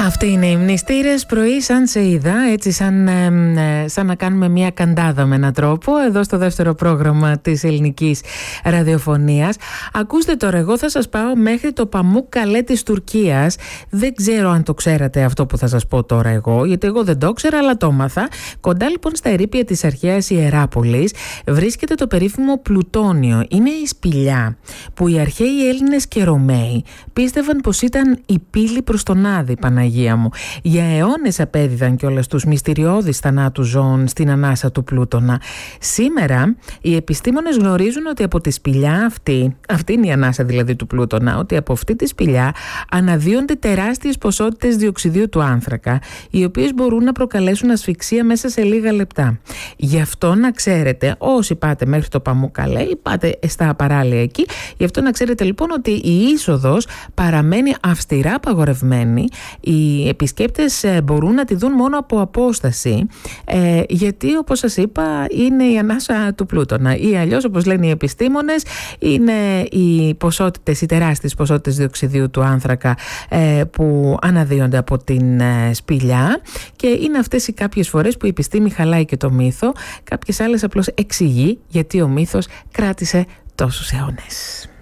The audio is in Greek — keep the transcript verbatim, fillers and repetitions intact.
Αυτοί είναι οι μνηστήρες πρωί σαν σε είδα, έτσι σαν, ε, σαν να κάνουμε μια καντάδα με έναν τρόπο εδώ στο δεύτερο πρόγραμμα της ελληνικής ραδιοφωνίας. Ακούστε τώρα, εγώ θα σας πάω μέχρι το Παμούκκαλέ της Τουρκίας. Δεν ξέρω αν το ξέρατε αυτό που θα σας πω τώρα εγώ, γιατί εγώ δεν το ξέρα, αλλά το έμαθα. Κοντά λοιπόν στα ερείπια της αρχαίας Ιεράπολης βρίσκεται το περίφημο Πλουτόνιο. Είναι η σπηλιά που οι αρχαίοι Έλληνες και Ρωμαίοι πίστευαν πως ήταν η πύλη προς τον Άδη, Παναγία μου. Για αιώνες απέδιδαν κιόλας τους μυστηριώδεις θανάτους ζώων στην ανάσα του Πλούτονα. Σήμερα οι επιστήμονες γνωρίζουν ότι από τη σπηλιά αυτή, αυτή είναι η ανάσα δηλαδή του Πλούτονα, ότι από αυτή τη σπηλιά αναδύονται τεράστιες ποσότητες διοξιδίου του άνθρακα, οι οποίες μπορούν να προκαλέσουν ασφυξία μέσα σε λίγα λεπτά. Γι' αυτό να ξέρετε, όσοι πάτε μέχρι το Παμούκκαλέ ή πάτε στα παράλια εκεί, γι' αυτό να ξέρετε λοιπόν ότι η είσοδος παραμένει αυστηρά απαγορευμένη. Οι επισκέπτες μπορούν να τη δουν μόνο από απόσταση, ε, γιατί όπως σας είπα είναι η ανάσα του Πλούτονα, ή αλλιώς όπως λένε οι επιστήμονες είναι οι ποσότητες, οι τεράστιες ποσότητες διοξιδίου του άνθρακα ε, που αναδύονται από την ε, σπηλιά, και είναι αυτές οι κάποιες φορές που η επιστήμη χαλάει και το μύθο, κάποιες άλλες απλώς εξηγεί γιατί ο μύθος κράτησε τόσους αιώνες.